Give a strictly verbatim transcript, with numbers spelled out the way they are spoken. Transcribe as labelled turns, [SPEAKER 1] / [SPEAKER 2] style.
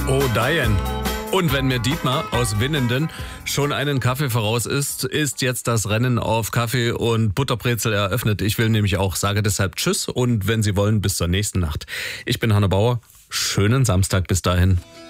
[SPEAKER 1] Oh, Diane. Und wenn mir Dietmar aus Winnenden schon einen Kaffee voraus ist, ist jetzt das Rennen auf Kaffee und Butterbrezel eröffnet. Ich will nämlich auch, sage deshalb Tschüss und wenn Sie wollen, bis zur nächsten Nacht. Ich bin Hanne Bauer. Schönen Samstag bis dahin.